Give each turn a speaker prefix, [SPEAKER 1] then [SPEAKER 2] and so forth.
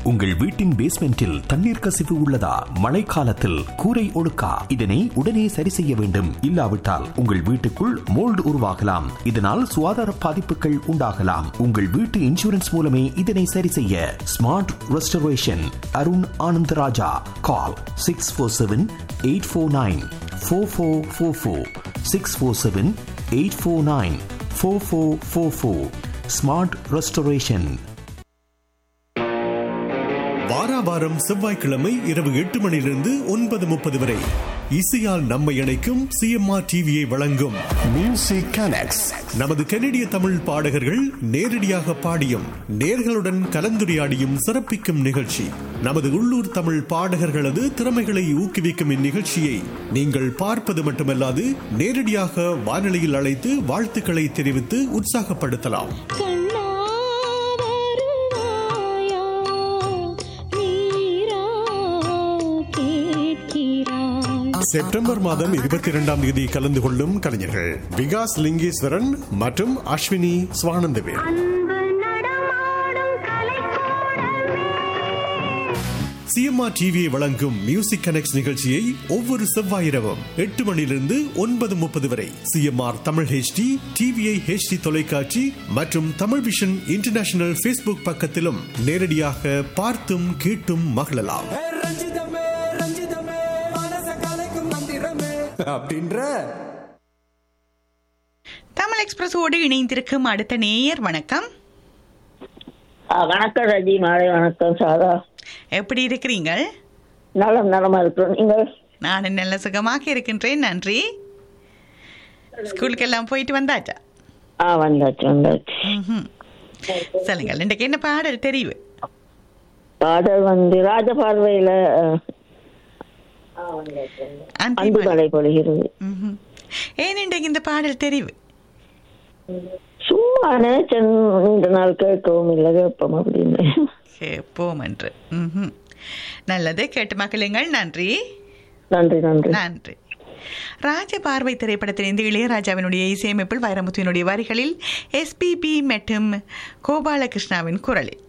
[SPEAKER 1] உங்கள் வீட்டின் பேஸ்மெண்டில் தண்ணீர் கசிவு உள்ளதா? மழைக்காலத்தில் கூரை ஒழுக்கா? இதனை உடனே சரி செய்ய வேண்டும். இல்லாவிட்டால் உங்கள் வீட்டுக்குள் மோல்டு உருவாகலாம். இதனால் சுகாதார பாதிப்புகள் உண்டாகலாம். உங்கள் வீட்டு இன்சூரன்ஸ் மூலமே இதனை சரி செய்ய. Smart restoration Arun Anandaraja. கால் 647-849-4444 647-849-4444. Smart restoration.
[SPEAKER 2] வாராவாரம் செவ்வாய்க்கிழமை இரவு 8 மணியிலிருந்து 9:30 வரை இசையால் நம்மை இணைக்கும் சிஎம்ஆர் டிவியை வழங்கும் மியூசிக் கனெக்ட்ஸ். நமது கனடிய தமிழ் பாடகர்கள் நேரடியாக பாடியும் நேர்களுடன் கலந்துரையாடியும் சிறப்பிக்கும் நிகழ்ச்சி. நமது உள்ளூர் தமிழ் பாடகர்களது திறமைகளை ஊக்குவிக்கும் இந்நிகழ்ச்சியை நீங்கள் பார்ப்பது மட்டுமல்லாது நேரடியாக வானொலியில் அழைத்து வாழ்த்துக்களை தெரிவித்து உற்சாகப்படுத்தலாம். செப்டம்பர் மாதம் 22ஆம் தேதி கலந்து கொள்ளும் கலைஞர்கள் விகாஸ் லிங்கேஸ்வரன் மற்றும் அஸ்வினி ஸ்வானந்தவேல். சிஎம்ஆர் டிவியை வழங்கும் மியூசிக் கனெக்ட்ஸ் நிகழ்ச்சியை ஒவ்வொரு செவ்வாய் இரவும் 8 மணியிலிருந்து 9:30 வரை CMR Tamil HD, TVI HD தொலைக்காட்சி மற்றும் தமிழ் விஷன் இன்டர்நேஷனல் ஃபேஸ்புக் பக்கத்திலும் நேரடியாக பார்த்தும் கேட்டும் மகிழலாம்.
[SPEAKER 3] தமிழ் எக்ஸ்பிரஸோடு இணைந்திருக்கும் அடுத்த நேயர். வணக்கம்.
[SPEAKER 4] வணக்கம் ரஜி. மாலை வணக்கம் சாரா.
[SPEAKER 3] எப்படி இருக்கிறீங்க?
[SPEAKER 4] நலமா இருக்கிறோம். நீங்கள்?
[SPEAKER 3] நான் நல்ல சுகமாக இருக்கின்றேன், நன்றி. ஸ்கூலுக்கு எல்லாம் போயிட்டு வந்தாச்சா?
[SPEAKER 4] வந்தாச்சு.
[SPEAKER 3] சொல்லுங்கள், இன்றைக்கு என்ன பாடல் தெரிவு?
[SPEAKER 4] பாடல் ராஜபார்வையில அன்புமழை பொழிகிறது.
[SPEAKER 3] ஏன் இன்றைக்கு இந்த பாடல் தெரிவு?
[SPEAKER 4] சும்மா நினைச்சேன், இந்த நாள் கேட்கவும் இல்லை, கேட்போம் அப்படின்னு.
[SPEAKER 3] கேட்போம் என்று. நல்லது, கேட்டு மக்களுங்கள். நன்றி. ராஜபார்வை திரைப்படத்திலிருந்து இளையராஜாவினுடைய இசையமைப்பில் வைரமுத்துவினுடைய வரிகளில் SPB மற்றும் கோபாலகிருஷ்ணாவின் குரலில்